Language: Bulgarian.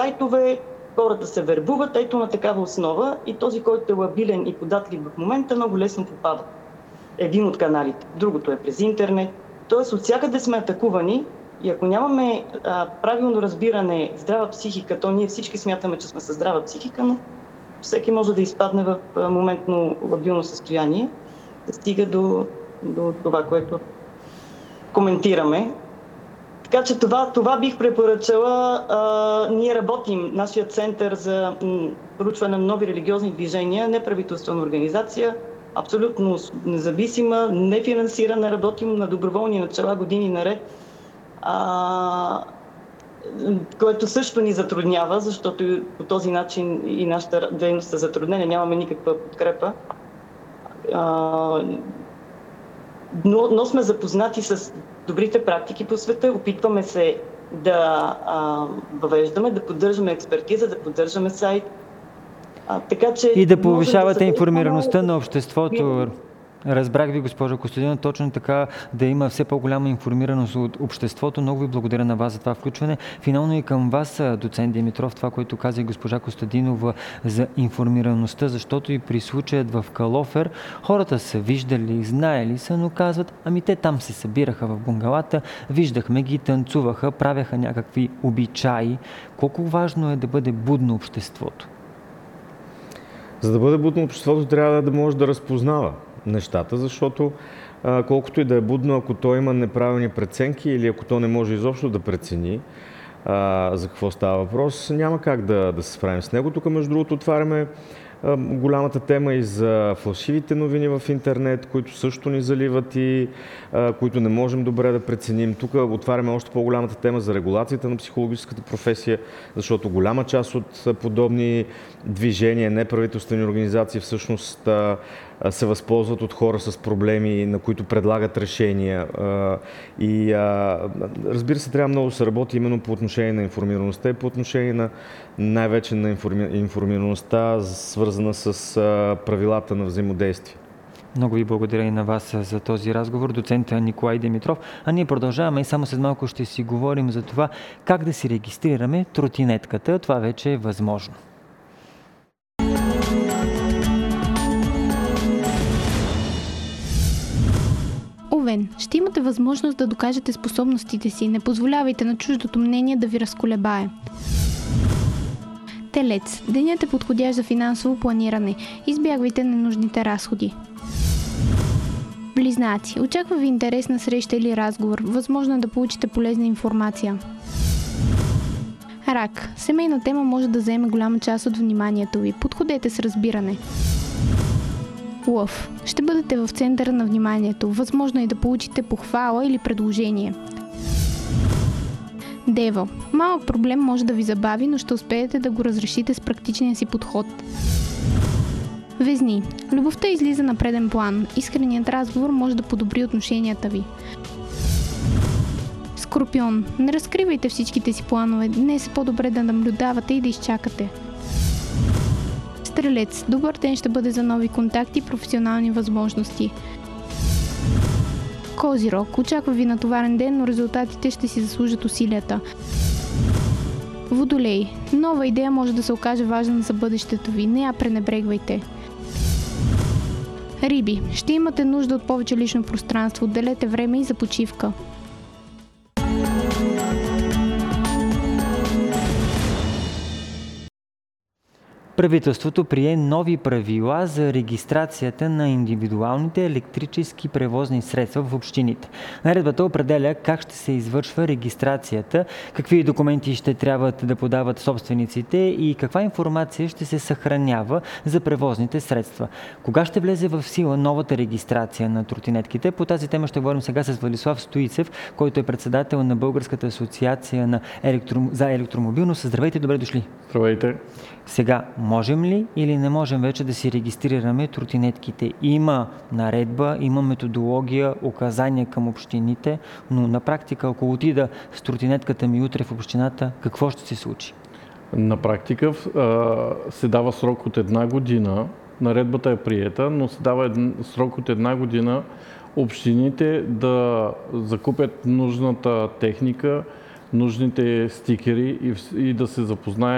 сайтове, хората се вербуват, ето на такава основа и този, който е лабилен и податлив в момента, много лесно попада. Един от каналите, другото е през интернет. Тоест от всякъде сме атакувани и ако нямаме правилно разбиране здрава психика, то ние всички смятаме, че сме със здрава психика, но всеки може да изпадне в моментно лабилно състояние, да стига до това, което коментираме. Така че това бих препоръчала. Ние работим, нашия център за проучване на нови религиозни движения, неправителствена организация, абсолютно независима, нефинансирана, работим на доброволни начала години наред, което също ни затруднява, защото по този начин и нашата дейност е затруднена, нямаме никаква подкрепа. Но сме запознати с добрите практики по света, опитваме се да въвеждаме, да поддържаме експертиза, да поддържаме сайт. Така че и да повишавате информираността на обществото. Разбрах ви, госпожо Костадинова, точно така, да има все по-голяма информираност от обществото. Много ви благодаря на вас за това включване. Финално и към вас, доцент Димитров, това, което каза и госпожа Костадинова за информираността, защото и при случаят в Калофер хората са виждали, знаели са, но казват, те там се събираха в бунгалата, виждахме ги, танцуваха, правяха някакви обичаи. Колко важно е да бъде будно обществото? За да бъде будно обществото, трябва да може да разпознава нещата, защото колкото и да е будно, ако то има неправилни преценки или ако то не може изобщо да прецени за какво става въпрос, няма как да се справим с него. Тук, между другото, отваряме голямата тема и за фалшивите новини в интернет, които също ни заливат и които не можем добре да преценим. Тук отваряме още по-голямата тема за регулацията на психологическата професия, защото голяма част от подобни движения, неправителствени организации всъщност се възползват от хора с проблеми, на които предлагат решения. И разбира се, трябва много да се работи именно по отношение на информираността и по отношение на най-вече на информираността, свързана с правилата на взаимодействие. Много ви благодаря и на вас за този разговор, доцент Николай Димитров. А ние продължаваме и само след малко ще си говорим за това как да си регистрираме тротинетката. Това вече е възможно. Овен, ще имате възможност да докажете способностите си. Не позволявайте на чуждото мнение да ви разколебае. Телец, денят е подходящ за финансово планиране. Избягвайте ненужните разходи. Близнаци, очаква ви интересна среща или разговор. Възможно е да получите полезна информация. Рак, семейна тема може да заеме голяма част от вниманието ви. Подходете с разбиране. Лъв, ще бъдете в центъра на вниманието. Възможно е да получите похвала или предложение. Дева, малък проблем може да ви забави, но ще успеете да го разрешите с практичния си подход. Везни, любовта излиза на преден план. Искреният разговор може да подобри отношенията ви. Скорпион, не разкривайте всичките си планове. Днес е по-добре да наблюдавате и да изчакате. Стрелец, добър ден ще бъде за нови контакти и професионални възможности. Козирог, очаква ви натоварен ден, но резултатите ще си заслужат усилията. Водолей, нова идея може да се окаже важна за бъдещето ви, не я пренебрегвайте. Риби, ще имате нужда от повече лично пространство, отделете време и за почивка. Правителството прие нови правила за регистрацията на индивидуалните електрически превозни средства в общините. Наредбата определя как ще се извършва регистрацията, какви документи ще трябва да подават собствениците и каква информация ще се съхранява за превозните средства. Кога ще влезе в сила новата регистрация на тротинетките? По тази тема ще говорим сега с Владислав Стоицев, който е председател на Българската асоциация за електромобилност. Здравейте, добре дошли! Здравейте! Сега, можем ли или не можем вече да си регистрираме тротинетките? Има наредба, има методология, указания към общините, но на практика, ако отида с тротинетката ми утре в общината, какво ще се случи? На практика се дава срок от 1 година. Наредбата е приета, но се дава срок от 1 година общините да закупят нужната техника, нужните стикери и да се запознаят